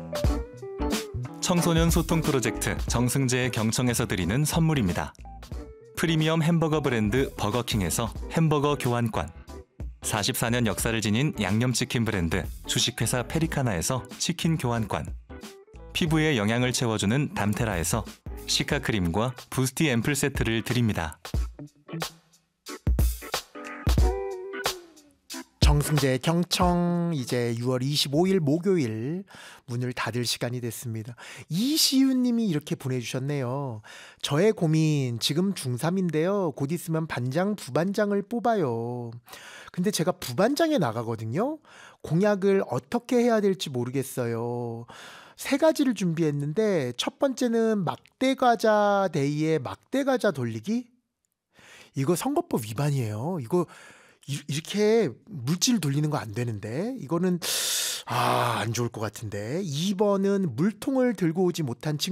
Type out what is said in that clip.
청소년 소통 프로젝트 정승재의 경청에서 드리는 선물입니다. 프리미엄 햄버거 브랜드 버거킹에서 햄버거 교환권, 44년 역사를 지닌 양념치킨 브랜드 주식회사 페리카나에서 치킨 교환권, 피부에 영양을 채워주는 담테라에서 시카크림과 부스티 앰플 세트를 드립니다. 정승재 경청 이제 6월 25일 목요일 문을 닫을 시간이 됐습니다. 이시윤 님이 이렇게 보내주셨네요. 저의 고민 지금 중3인데요. 곧 있으면 반장, 부반장을 뽑아요. 근데 제가 부반장에 나가거든요. 공약을 어떻게 해야 될지 모르겠어요. 세 가지를 준비했는데 첫 번째는 막대과자 데이에 막대과자 돌리기? 이거 선거법 위반이에요. 이거 이렇게 물질 돌리는 거 안 되는데 이거는 안 좋을 것 같은데. 2번은 물통을 들고 오지 못한 친구